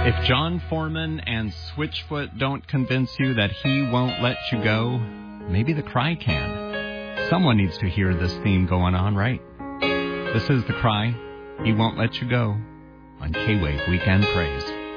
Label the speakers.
Speaker 1: If John Foreman and Switchfoot don't convince you that he won't let you go, maybe The Cry can. Someone needs to hear this theme going on, right? This is The Cry, He Won't Let You Go, on K-Wave Weekend Praise.